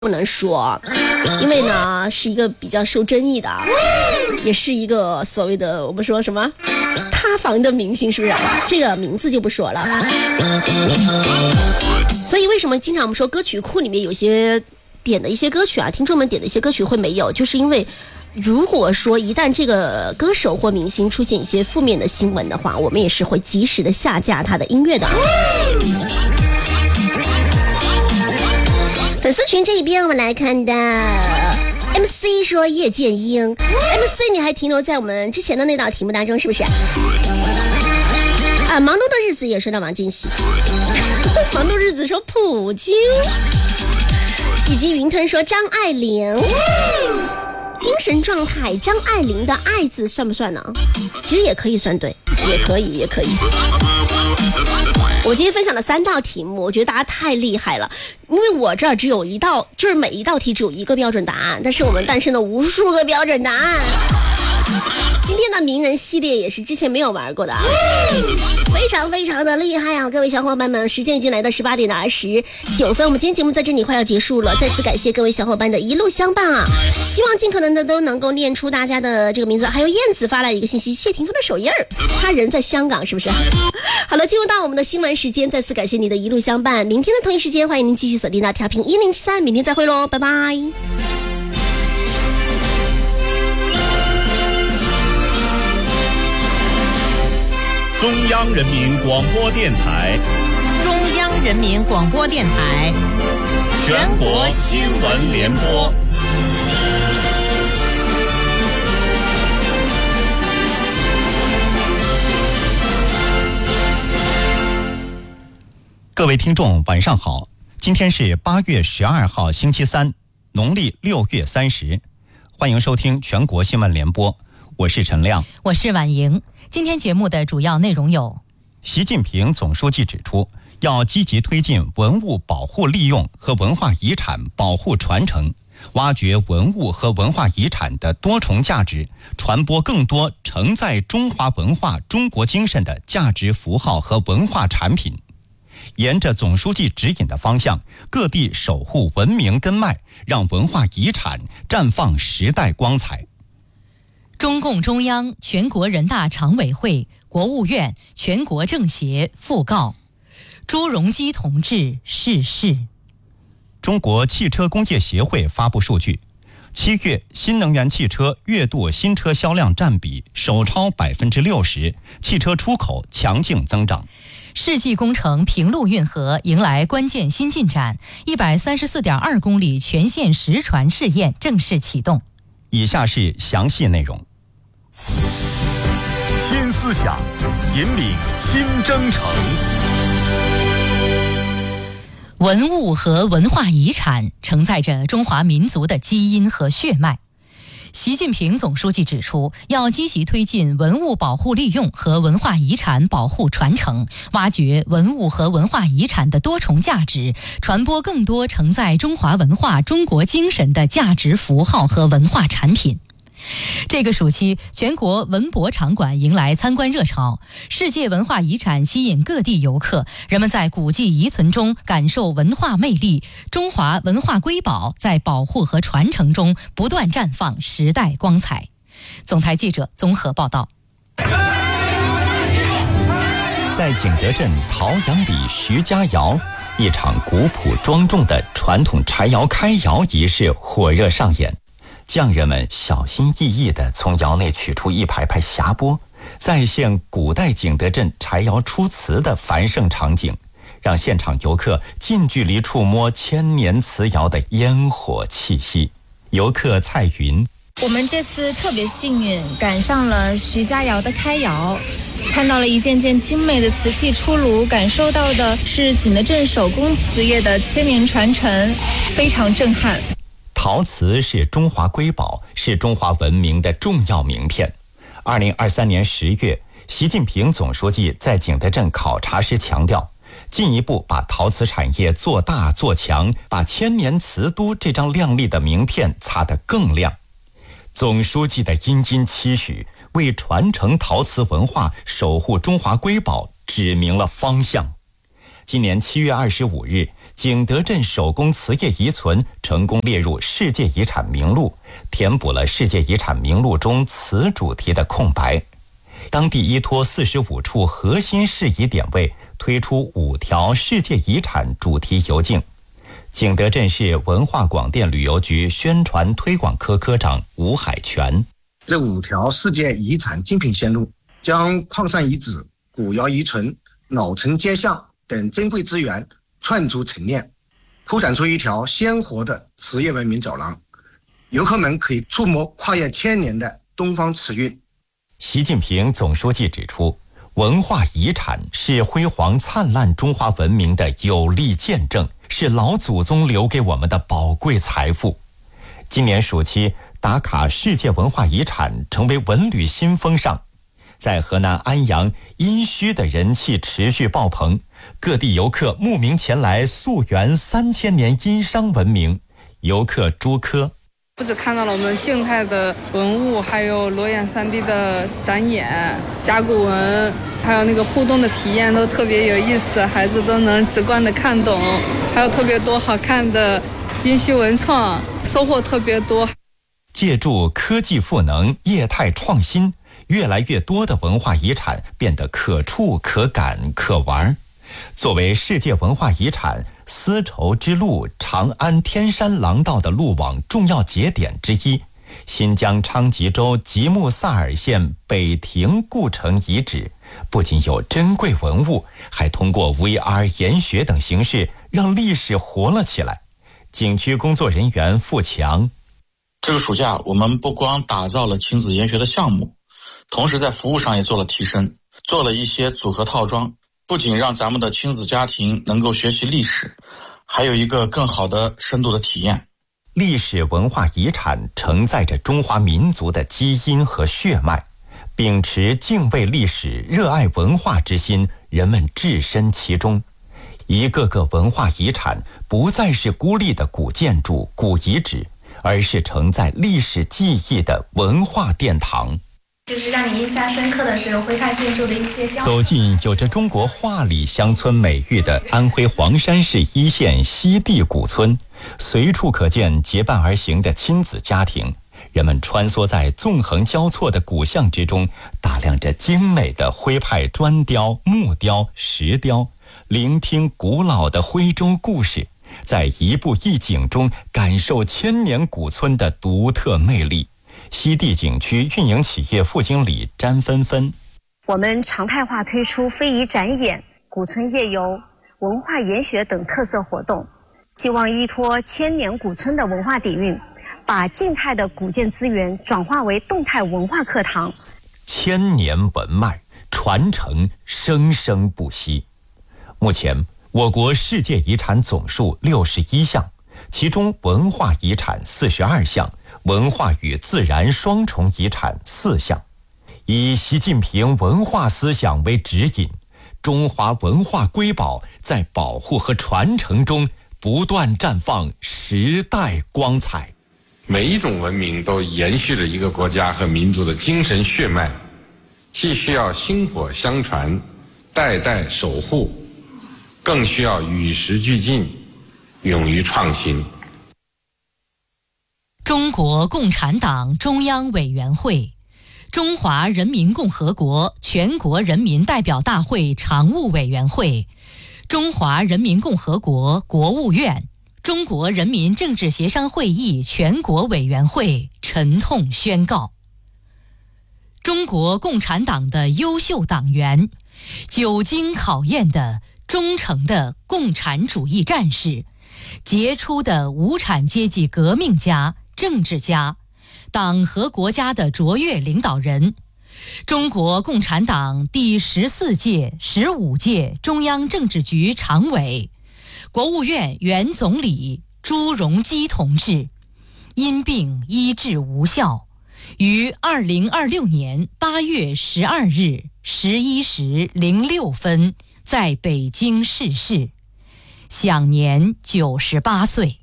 不能说，因为呢是一个比较受争议的，也是一个所谓的我们说什么塌房的明星，是不是？这个名字就不说了。所以为什么经常我们说歌曲库里面有些点的一些歌曲啊，听众们点的一些歌曲会没有，就是因为如果说一旦这个歌手或明星出现一些负面的新闻的话，我们也是会及时的下架他的音乐的。粉丝群这一边我们来看到 MC 说叶剑英 MC 你还停留在我们之前的那道题目当中是不是啊？忙碌的日子也说到王进喜忙碌日子说普京，以及云吞说张爱玲。精神状态张爱玲的爱字算不算呢？其实也可以算对，也可以。我今天分享了3道题目，我觉得大家太厉害了，因为我这儿只有一道，就是每一道题只有一个标准答案，但是我们诞生了无数个标准答案。今天的名人系列也是之前没有玩过的啊，非常的厉害啊！各位小伙伴们，时间已经来到18点29分，我们今天节目在这里快要结束了，再次感谢各位小伙伴的一路相伴啊！希望尽可能的都能够念出大家的这个名字。还有燕子发来一个信息，谢霆锋的手印儿，他人在香港是不是？好了，进入到我们的新闻时间，再次感谢你的一路相伴。明天的同一时间，欢迎您继续锁定到调频1073，明天再会喽，拜拜。 中央人民广播电台， 中央人民广播电台， 全国新闻联播。各位听众晚上好，今天是8月12号星期三，农历6月30，欢迎收听全国新闻联播，我是陈亮， 我是婉莹。今天节目的主要内容有： 习近平总书记指出，要积极推进文物保护利用和文化遗产保护传承，挖掘文物和文化遗产的多重价值，传播更多承载中华文化、中国精神的价值符号和文化产品。沿着总书记指引的方向，各地守护文明根脉，让文化遗产绽放时代光彩。 中共中央、全国人大常委会、国务院、全国政协讣告朱镕基同志逝世。 中国汽车工业协会发布数据，7月新能源汽车月度新车销量占比首超60%，汽车出口强劲增长。 世纪工程平陆运河迎来关键新进展，134.2公里全线实船试验正式启动。 以下是详细内容。 新思想引领新征程。 文物和文化遗产承载着中华民族的基因和血脉。习近平总书记指出，要积极推进文物保护利用和文化遗产保护传承，挖掘文物和文化遗产的多重价值，传播更多承载中华文化、中国精神的价值符号和文化产品。这个暑期，全国文博场馆迎来参观热潮，世界文化遗产吸引各地游客，人们在古迹遗存中感受文化魅力，中华文化瑰宝在保护和传承中不断绽放时代光彩。总台记者综合报道。 在景德镇陶阳里徐家窑，一场古朴庄重的传统柴窑开窑仪式火热上演。匠人们小心翼翼地从窑内取出一排排匣钵，再现古代景德镇柴窑出瓷的繁盛场景，让现场游客近距离触摸千年瓷窑的烟火气息。游客蔡云： 我们这次特别幸运，赶上了徐家窑的开窑，看到了一件件精美的瓷器出炉，感受到的是景德镇手工瓷业的千年传承，非常震撼。 陶瓷是中华瑰宝，是中华文明的重要名片。2023年10月，习近平总书记在景德镇考察时强调，进一步把陶瓷产业做大做强，把千年瓷都这张亮丽的名片擦得更亮。总书记的殷殷期许，为传承陶瓷文化、守护中华瑰宝指明了方向。今年7月25日， 景德镇手工瓷业遗存成功列入世界遗产名录，填补了世界遗产名录中瓷主题的空白。当地依托45处核心事宜点位，推出5条世界遗产主题游径。景德镇市文化广电旅游局宣传推广科科长吴海泉： 这5条世界遗产精品线路，将矿山遗址、古窑遗存、老城街巷等珍贵资源串出陈列，铺展出一条鲜活的瓷业文明走廊，游客们可以触摸跨越1000年的东方瓷韵。 习近平总书记指出，文化遗产是辉煌灿烂中华文明的有力见证，是老祖宗留给我们的宝贵财富。今年暑期打卡世界文化遗产成为文旅新风尚，在河南安阳、殷墟的人气持续爆棚，各地游客慕名前来溯源3000年殷商文明。游客朱科： 不只看到了我们静态的文物，还有裸眼3D 的展演、甲骨文，还有那个互动的体验都特别有意思，孩子都能直观的看懂，还有特别多好看的殷墟文创，收获特别多。 借助科技赋能、业态创新，越来越多的文化遗产变得可触、可感、可玩。作为世界文化遗产丝绸之路长安天山廊道的路网重要节点之一，新疆昌吉州吉木萨尔县北亭故城遗址不仅有珍贵文物，还通过 VR 研学等形式让历史活了起来。景区工作人员付强： 这个暑假我们不光打造了亲子研学的项目，同时在服务上也做了提升，做了一些组合套装，不仅让咱们的亲子家庭能够学习历史，还有一个更好的深度的体验。 历史文化遗产承载着中华民族的基因和血脉，秉持敬畏历史、热爱文化之心，人们置身其中。一个个文化遗产不再是孤立的古建筑、古遗址，而是承载历史记忆的文化殿堂。 就是让你印象深刻的是徽派建筑的一些走进有着中国画里乡村美誉的安徽黄山市一线西递古村，随处可见结伴而行的亲子家庭，人们穿梭在纵横交错的古巷之中，打量着精美的徽派砖雕、木雕、石雕，聆听古老的徽州故事，在一步一景中感受1000年古村的独特魅力。西递景区运营企业副经理詹芬芬： 我们常态化推出非遗展演、古村夜游、文化研学等特色活动，希望依托1000年古村的文化底蕴，把静态的古建资源转化为动态文化课堂。 1000年文脉传承生生不息。目前我国世界遗产总数61项，其中文化遗产42项，文化与自然双重遗产4项。以习近平文化思想为指引，中华文化瑰宝在保护和传承中不断绽放时代光彩。 每一种文明都延续着一个国家和民族的精神血脉，既需要薪火相传、代代守护，更需要与时俱进、勇于创新。 中国共产党中央委员会、中华人民共和国全国人民代表大会常务委员会、中华人民共和国国务院、中国人民政治协商会议全国委员会沉痛宣告：中国共产党的优秀党员，久经考验的忠诚的共产主义战士，杰出的无产阶级革命家、政治家，党和国家的卓越领导人，中国共产党第14届、15届中央政治局常委、国务院原总理朱镕基同志，因病医治无效，于2026年8月12日11时06分在北京逝世，享年98岁。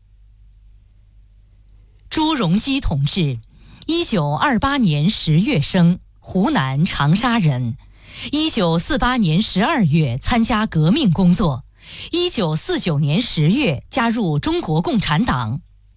朱镕基同志1928年10月生，湖南长沙人。1948年12月参加革命工作， 1949年10月加入中国共产党。